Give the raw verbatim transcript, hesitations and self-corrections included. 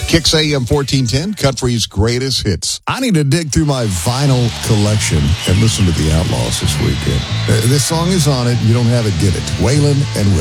Kicks A M fourteen ten, country's greatest hits. I need to dig through my vinyl collection and listen to the Outlaws this weekend. Uh, this song is on it. You don't have it, get it. Waylon and